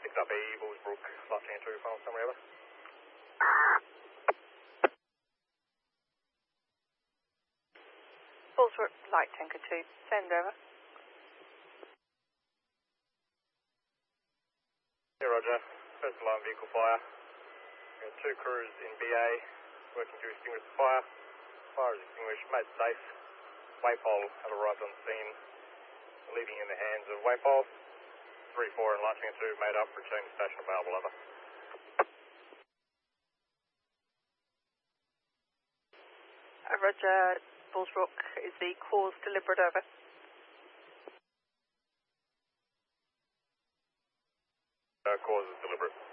picked up E, Bullsbrook, flashing into final summary, over. Bullsbrook, light tanker 2, send over. Yeah, roger. First alarm vehicle fire. We have 2 crews in BA working to extinguish the fire. Fire is extinguished, made safe. Waypole have arrived on scene, leaving in the hands of Waypole. 3-4 and light tanker 2 made up, returning to station available, over. Roger, Bullsbrook, is the cause deliberate, over? Cause is deliberate.